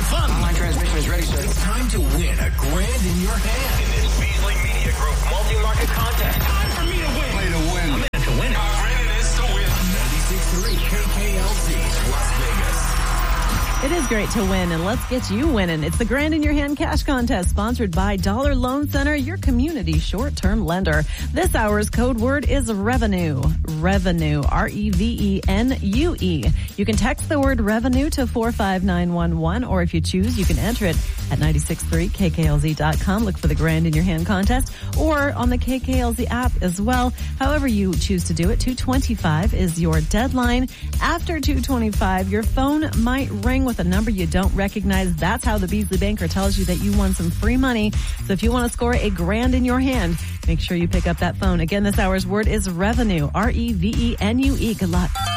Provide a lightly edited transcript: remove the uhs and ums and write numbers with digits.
fun. Online transmission is ready, sir. It's time to win a grand in your hand in this Beasley Media Group multi-market contest. Time for me to win. Play to win. I'm in it to win it. Our friend is to win. 96.3 KKLZ, Las Vegas. It is great to win, and let's get you winning. It's the Grand in Your Hand Cash Contest, sponsored by Dollar Loan Center, your community short-term lender. This hour's code word is revenue. Revenue, R-E-V-E-N-U-E. You can text the word revenue to 45911, or if you choose, you can enter it at 963KKLZ.com. Look for the Grand in Your Hand Contest, or on the KKLZ app as well. However you choose to do it, 2:25 is your deadline. After 2:25, your phone might ring with a number you don't recognize. That's how the Beasley Banker tells you that you won some free money. So if you want to score a grand in your hand, make sure you pick up that phone. Again, this hour's word is revenue, R-E-V-E-N-U-E. Good luck.